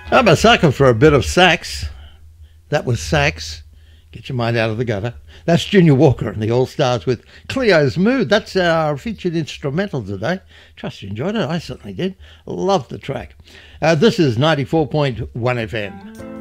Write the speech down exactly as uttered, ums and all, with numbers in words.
I'm a sucker for a bit of sax. That was sax. Get your mind out of the gutter. That's Junior Walker and the All-Stars with Cleo's Mood. That's our featured instrumental today. Trust you enjoyed it. I certainly did. Love the track. Uh, this is ninety-four point one F M.